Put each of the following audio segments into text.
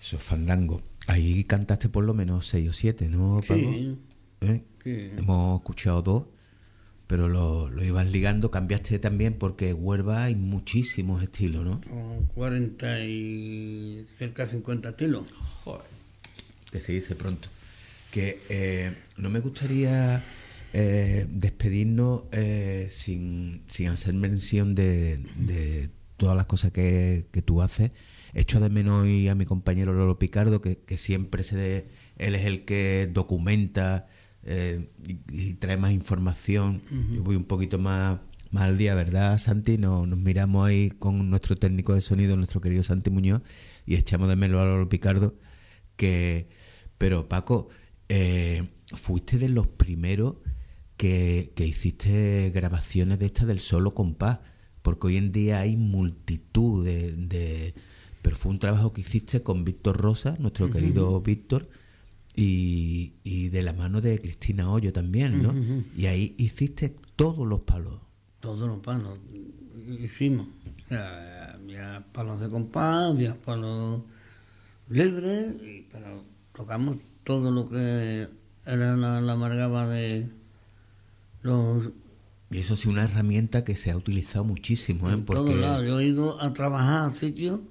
Eso es fandango. Ahí cantaste por lo menos 6 o 7, ¿no, Paco? Sí, ¿Eh? sí. Hemos escuchado 2, pero lo ibas ligando. Cambiaste también porque Huelva hay muchísimos estilos, ¿no? Con 40 y cerca de 50 estilos. Joder. Que se dice pronto. Que no me gustaría despedirnos sin hacer mención de todas las cosas que tú haces. Echo de menos hoy a mi compañero Lolo Picardo, que siempre él es el que documenta y trae más información. Uh-huh. Yo voy un poquito más al día, ¿verdad, Santi? Nos miramos ahí con nuestro técnico de sonido, nuestro querido Santi Muñoz, y echamos de menos a Lolo Picardo. Pero Paco, fuiste de los primeros que hiciste grabaciones de estas del solo compás, porque hoy en día hay multitud pero fue un trabajo que hiciste con Víctor Rosa, nuestro Uh-huh. querido Víctor, y de la mano de Cristina Hoyo también, ¿no? Uh-huh. Y ahí hiciste todos los palos. Todos los palos hicimos. O sea, había palos de compás, había palos libres, pero tocamos todo lo que era la amargaba de los... Y eso sí, una herramienta que se ha utilizado muchísimo, ¿eh? En todos lados. Yo he ido a trabajar a sitios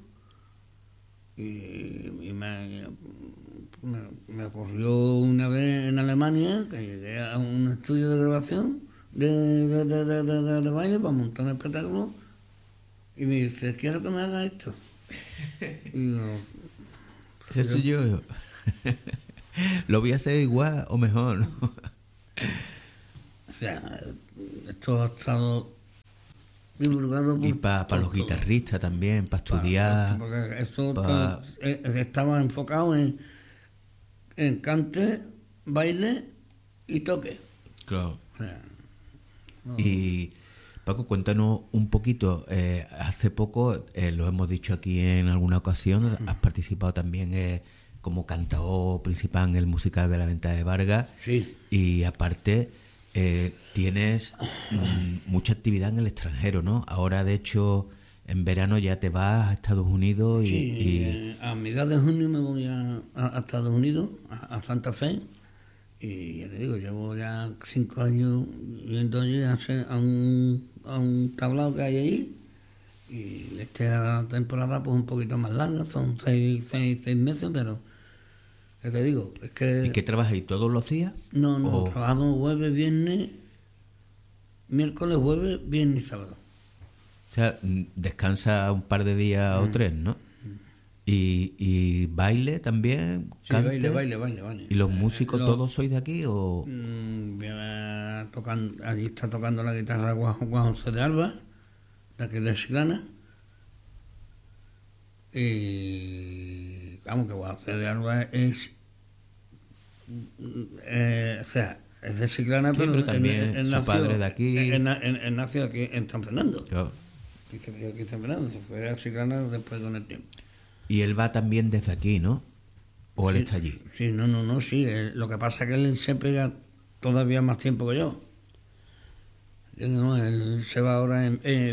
y me ocurrió una vez en Alemania que llegué a un estudio de grabación de baile para montar un espectáculo y me dice, quiero que me haga esto. Y yo, Ese soy yo. Lo voy a hacer igual o mejor, ¿no? O sea, esto ha estado divulgado Y para los guitarristas también, para estudiar. Porque esto estaba enfocado en cante, baile y toque. Claro. O sea, no. Y Paco, cuéntanos un poquito. Hace poco, lo hemos dicho aquí en alguna ocasión, has participado también como cantador principal en el musical de la Venta de Vargas. Sí. Y aparte tienes mucha actividad en el extranjero, ¿no? Ahora, de hecho, en verano ya te vas a Estados Unidos Sí, a mitad de junio me voy a Estados Unidos, a Santa Fe, y ya te digo, llevo ya 5 años yendo allí a un tablado que hay ahí, y esta temporada pues un poquito más larga, son 6 meses, pero ya te digo, es que... ¿Y qué trabajas ahí todos los días? No, trabajamos jueves, viernes, miércoles, jueves, viernes y sábado. O sea, descansa un par de días o 3, ¿no? Y baile también, Sí, cante. baile. ¿Y los músicos todos sois de aquí o...? Allí está tocando la guitarra Juan José de Alba, de aquí de Chiclana. Y vamos, que Juan José de Alba es... o sea, es de Chiclana, Sí, pero también su padre de aquí. Él nació aquí en San Fernando. Claro. Y se crió aquí en San Fernando, se fue a Chiclana después con el tiempo. Y él va también desde aquí, ¿no? ¿O él está allí? Sí, no, sí. Lo que pasa es que él se pega todavía más tiempo que yo. No, él se va ahora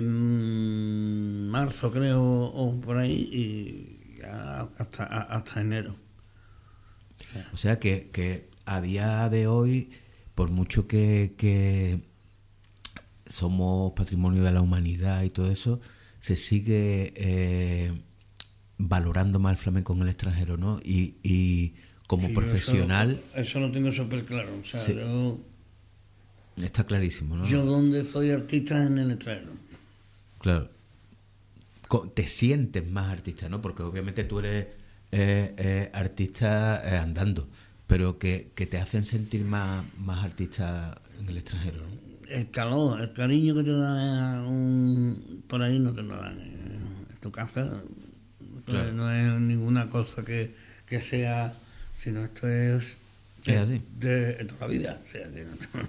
en marzo, creo, o por ahí, y ya hasta enero. O sea que a día de hoy, por mucho que somos patrimonio de la humanidad y todo eso, se sigue valorando más el flamenco en el extranjero, ¿no? Y como Sí, profesional... Eso lo tengo súper claro. O sea, sí, está clarísimo, ¿no? yo donde soy artista es en el extranjero. Claro. Te sientes más artista, ¿no? Porque obviamente tú eres artista andando, pero que te hacen sentir más artista en el extranjero, ¿no? El calor, el cariño que te da por ahí no te lo dan en tu casa. Claro. No es ninguna cosa que sea, sino esto es así. De toda la vida. O sea, que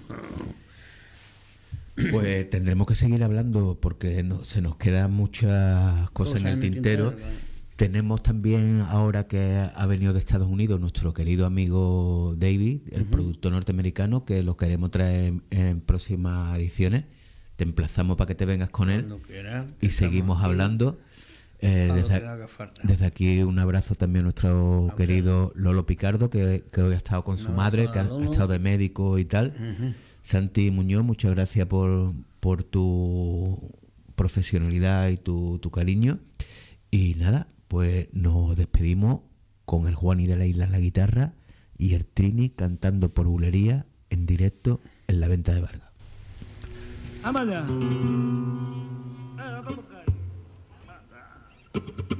Pues tendremos que seguir hablando porque se nos quedan muchas cosas en el tintero. Tenemos también, ahora que ha venido de Estados Unidos, nuestro querido amigo David, el productor norteamericano, que lo queremos traer en próximas ediciones. Te emplazamos para que te vengas con él Cuando quieras, y seguimos hablando. Para lo que Desde, haga falta. desde aquí un abrazo también a nuestro querido Lolo Picardo, que hoy ha estado con su Un madre, abrazo que a ha Lolo. estado de médico y tal. Ujú. Santi Muñoz, muchas gracias por tu profesionalidad y tu cariño. Y nada, pues nos despedimos con el Juani de la Isla en la guitarra y el Trini cantando por bulería en directo en la Venta de Vargas. ¡Vamos allá!